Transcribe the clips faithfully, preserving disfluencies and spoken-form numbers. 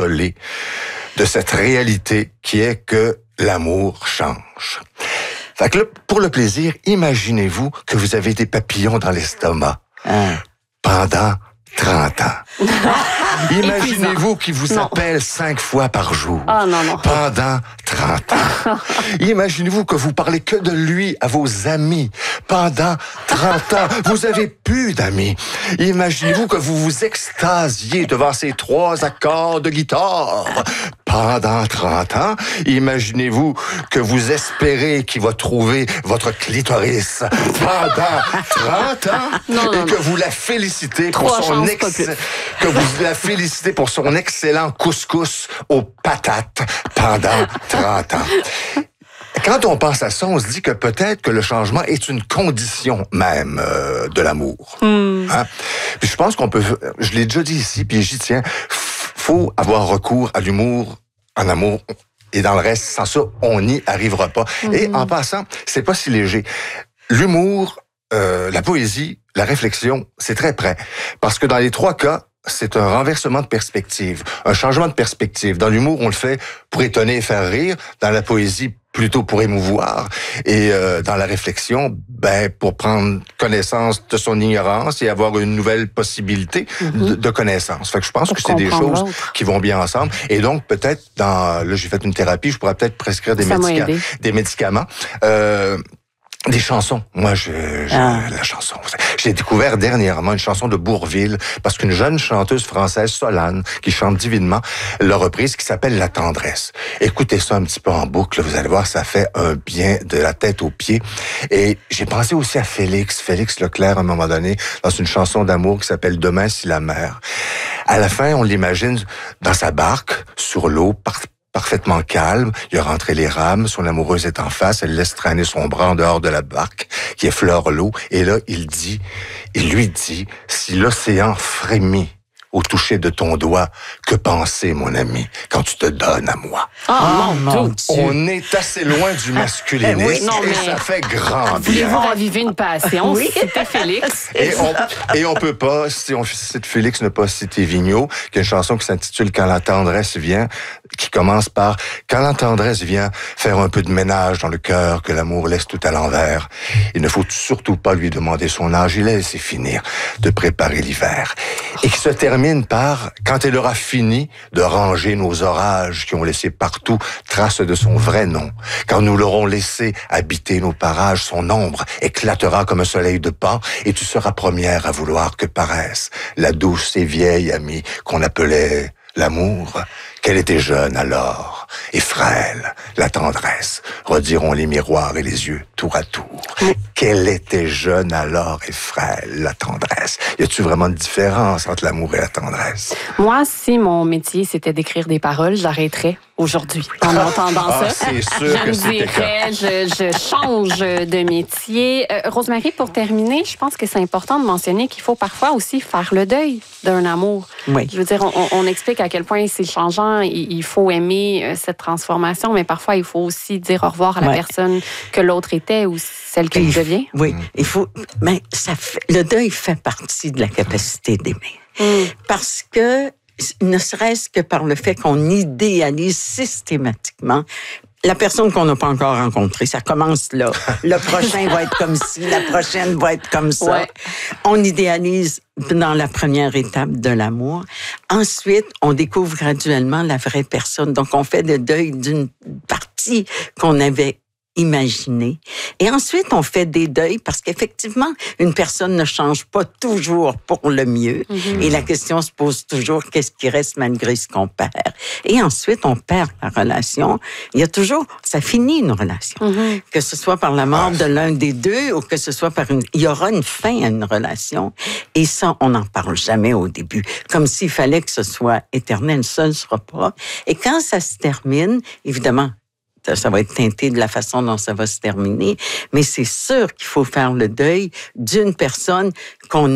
isolé de cette réalité qui est que l'amour change. Fait que là, pour le plaisir, imaginez-vous que vous avez des papillons dans l'estomac hein. pendant trente ans. Imaginez-vous qu'il vous non. appelle cinq fois par jour oh, non, non. pendant trente ans. Imaginez-vous que vous parlez que de lui à vos amis pendant trente ans. Vous avez plus d'amis. Imaginez-vous que vous vous extasiez devant ces trois accords de guitare pendant trente ans. Imaginez-vous que vous espérez qu'il va trouver votre clitoris pendant trente ans non, et non, que non. vous la félicitez pour Trois son ex... que vous la félicitez pour son excellent couscous aux patates pendant trente ans. Quand on pense à ça, on se dit que peut-être que le changement est une condition même euh, de l'amour. Mm. Hein? Puis je pense qu'on peut, je l'ai déjà dit ici, puis j'y tiens, faut avoir recours à l'humour en amour. Et dans le reste, sans ça, on n'y arrivera pas. Mm. Et en passant, c'est pas si léger. L'humour, euh, la poésie, la réflexion, c'est très près. Parce que dans les trois cas, c'est un renversement de perspective, un changement de perspective. Dans l'humour, on le fait pour étonner et faire rire. Dans la poésie, plutôt pour émouvoir. Et euh, dans la réflexion, ben pour prendre connaissance de son ignorance et avoir une nouvelle possibilité mm-hmm. de, de connaissance. Fait que je pense pour que c'est des choses l'autre. Qui vont bien ensemble. Et donc, peut-être, dans là, j'ai fait une thérapie, je pourrais peut-être prescrire des, médica- des médicaments. Euh, Des chansons. Moi, je, je ah. la chanson. J'ai découvert dernièrement une chanson de Bourvil parce qu'une jeune chanteuse française, Solane, qui chante divinement, l'a reprise qui s'appelle La Tendresse. Écoutez ça un petit peu en boucle, vous allez voir, ça fait un bien de la tête aux pieds. Et j'ai pensé aussi à Félix, Félix Leclerc à un moment donné, dans une chanson d'amour qui s'appelle Demain si la mer. À la fin, on l'imagine dans sa barque, sur l'eau, par parfaitement calme, il a rentré les rames, son amoureuse est en face, elle laisse traîner son bras en dehors de la barque, qui effleure l'eau, et là, il dit, il lui dit, si l'océan frémit au toucher de ton doigt, que penser, mon ami, quand tu te donnes à moi? Oh, oh mon Dieu! On est assez loin du masculinisme, oui, non, et ça fait grand bien. Voulez-vous raviver une passion? Oui. C'était Félix. Et on, et on peut pas, si on cite Félix, ne pas citer Vigneault, qui a une chanson qui s'intitule « Quand la tendresse vient », qui commence par « Quand la tendresse vient faire un peu de ménage dans le cœur que l'amour laisse tout à l'envers, il ne faut surtout pas lui demander son âge, il a laissé finir de préparer l'hiver. » Et qui se termine par « Quand elle aura fini de ranger nos orages qui ont laissé partout trace de son vrai nom, quand nous l'aurons laissé habiter nos parages, son ombre éclatera comme un soleil de pan et tu seras première à vouloir que paraisse la douce et vieille amie qu'on appelait l'amour. Qu'elle était jeune alors et frêle, la tendresse, rediront les miroirs et les yeux tour à tour. Oui. Qu'elle était jeune alors et frêle, la tendresse. Y a-t-il vraiment une différence entre l'amour et la tendresse? Moi, si mon métier c'était d'écrire des paroles, j'arrêterais aujourd'hui en entendant ah, ça. C'est sûr je que me dirais, je, je change de métier. Euh, Rosemary, pour terminer, je pense que c'est important de mentionner qu'il faut parfois aussi faire le deuil d'un amour. Oui. Je veux dire, on, on explique à quel point c'est changeant, il, il faut aimer cette transformation, mais parfois il faut aussi dire au revoir à la ouais. personne que l'autre était ou celle qu'elle devient. Oui, il faut. Mais ça fait, le deuil fait partie de la capacité d'aimer, mm. parce que ne serait-ce que par le fait qu'on idéalise systématiquement la personne qu'on n'a pas encore rencontrée. Ça commence là. Le prochain va être comme ci, la prochaine va être comme ça. Ouais. On idéalise dans la première étape de l'amour. Ensuite, on découvre graduellement la vraie personne. Donc, on fait le deuil d'une partie qu'on avait imaginée. Et ensuite, on fait des deuils parce qu'effectivement, une personne ne change pas toujours pour le mieux. Mm-hmm. Et la question se pose toujours, qu'est-ce qui reste malgré ce qu'on perd? Et ensuite, on perd la relation. Il y a toujours, ça finit une relation. Mm-hmm. Que ce soit par la mort de l'un des deux ou que ce soit par une, il y aura une fin à une relation. Et ça, on n'en parle jamais au début. Comme s'il fallait que ce soit éternel, ça ne sera pas. Et quand ça se termine, évidemment, ça va être teinté de la façon dont ça va se terminer, mais c'est sûr qu'il faut faire le deuil d'une personne qu'on a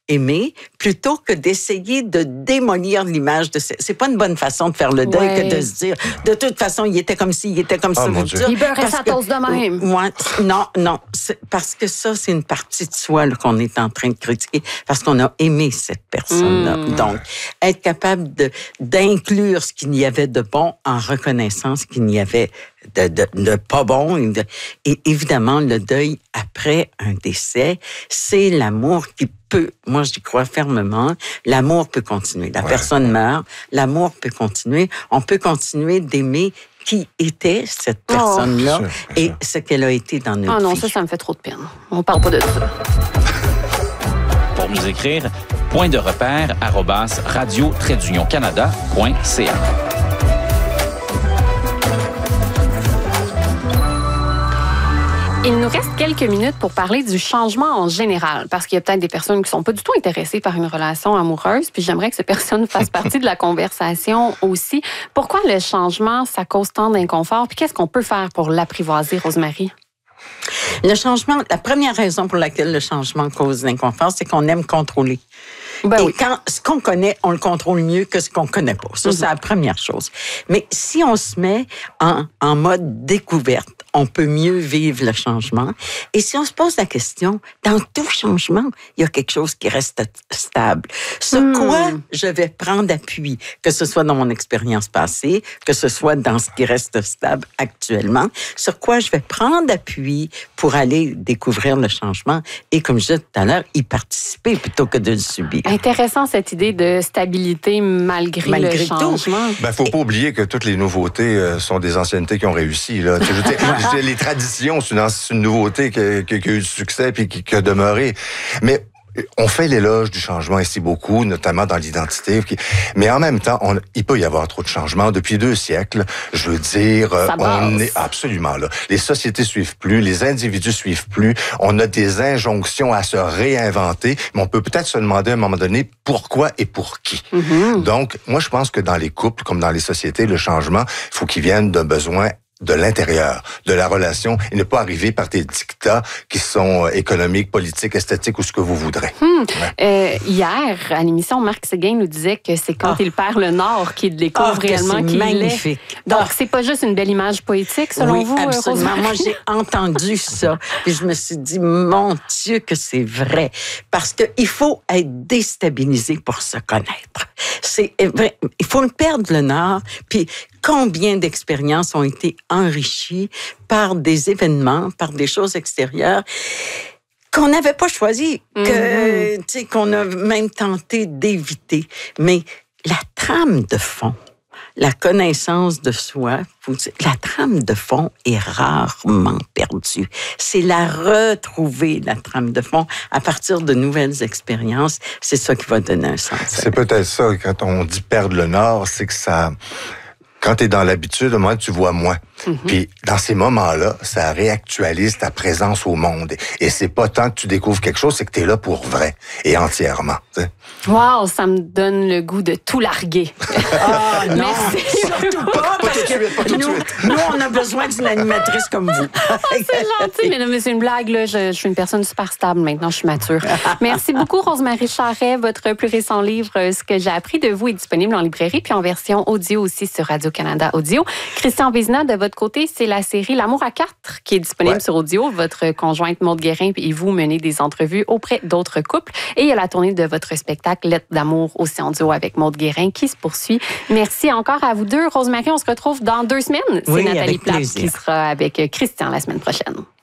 aimer, plutôt que d'essayer de démolir l'image de... C'est pas une bonne façon de faire le deuil ouais. que de se dire, de toute façon, il était comme ci, il était comme oh, ça. Mon Dieu. Il beurrait sa toast de même. Ouais, non, non, parce que ça, c'est une partie de soi là, qu'on est en train de critiquer, parce qu'on a aimé cette personne-là. Mmh. Donc, être capable de, d'inclure ce qu'il y avait de bon en reconnaissant ce qu'il y avait de, de, de pas bon. Et évidemment, le deuil après un décès, c'est l'amour qui peut, moi j'y crois fermement, l'amour peut continuer. La ouais. personne meurt, l'amour peut continuer. On peut continuer d'aimer qui était cette personne-là oh, et ce qu'elle a été dans notre vie. Ah non, ça, ça me fait trop de peine. On parle pas de ça. Pour nous écrire, point de repère arobase radio trait d'union canada point c a. Il nous reste quelques minutes pour parler du changement en général, parce qu'il y a peut-être des personnes qui sont pas du tout intéressées par une relation amoureuse, puis j'aimerais que ces personnes fassent partie de la conversation aussi. Pourquoi le changement, ça cause tant d'inconfort, puis qu'est-ce qu'on peut faire pour l'apprivoiser, Rosemary? Le changement, la première raison pour laquelle le changement cause l'inconfort, c'est qu'on aime contrôler. Ben Et oui. quand ce qu'on connaît, on le contrôle mieux que ce qu'on connaît pas. Ça, mm-hmm. c'est la première chose. Mais si on se met en, en mode découverte, on peut mieux vivre le changement. Et si on se pose la question, dans tout changement, il y a quelque chose qui reste stable. Sur mm. quoi je vais prendre appui, que ce soit dans mon expérience passée, que ce soit dans ce qui reste stable actuellement, sur quoi je vais prendre appui pour aller découvrir le changement et, comme je disais tout à l'heure, y participer plutôt que de le subir. Intéressant cette idée de stabilité malgré, malgré le changement. Il ne faut pas oublier que toutes les nouveautés euh, sont des anciennetés qui ont réussi. Là. Je veux dire, les traditions, c'est une, c'est une nouveauté qui a, qui a eu du succès et qui, qui a demeuré. Mais on fait l'éloge du changement ici beaucoup, notamment dans l'identité. Mais en même temps, on, il peut y avoir trop de changements. Depuis deux siècles, je veux dire, Ça on passe. est absolument là. Les sociétés suivent plus, les individus suivent plus. On a des injonctions à se réinventer, mais on peut peut-être se demander à un moment donné pourquoi et pour qui. Mm-hmm. Donc, moi, je pense que dans les couples, comme dans les sociétés, le changement, il faut qu'il vienne d'un besoin de l'intérieur, de la relation, et ne pas arriver par des dictats qui sont économiques, politiques, esthétiques ou ce que vous voudrez. Hum. Ouais. Euh, hier, à l'émission, Marc Séguin nous disait que c'est quand oh. il perd le Nord qu'il découvre oh, réellement qui il est. Donc, oh. c'est pas juste une belle image poétique, selon oui, vous, absolument. Rosemary? Moi, j'ai entendu ça, et je me suis dit, mon Dieu, que c'est vrai. Parce qu'il faut être déstabilisé pour se connaître. C'est vrai. Il faut perdre le Nord, puis combien d'expériences ont été enrichies par des événements, par des choses extérieures qu'on n'avait pas choisies, que, mm-hmm. tu sais, qu'on a même tenté d'éviter. Mais la trame de fond, la connaissance de soi, la trame de fond est rarement perdue. C'est la retrouver, la trame de fond, à partir de nouvelles expériences. C'est ça qui va donner un sens. C'est peut-être ça, quand on dit perdre le Nord, c'est que ça... Quand tu es dans l'habitude, au moment tu vois moins. Mm-hmm. Puis dans ces moments-là, ça réactualise ta présence au monde. Et c'est pas tant que tu découvres quelque chose, c'est que tu es là pour vrai et entièrement. T'sais. Wow, ça me donne le goût de tout larguer. Ah non, merci. Surtout pas, parce que nous, nous, on a besoin d'une animatrice comme vous. Oh, c'est gentil, mais, non, mais c'est une blague. Là. Je, je suis une personne super stable maintenant, je suis mature. Merci beaucoup, Rosemary Charret. Votre plus récent livre, Ce que j'ai appris de vous, est disponible en librairie, puis en version audio aussi sur Radio-Canada Audio. Christian Vézina, de votre côté, c'est la série L'amour à quatre qui est disponible ouais. sur audio. Votre conjointe Maude Guérin et vous menez des entrevues auprès d'autres couples. Et il y a la tournée de votre spectacle Lettres d'amour aussi en duo avec Maude Guérin qui se poursuit. Merci encore à vous deux. Rosemary, on se retrouve dans deux semaines. C'est oui, Nathalie Plate plaisir. qui sera avec Christian la semaine prochaine.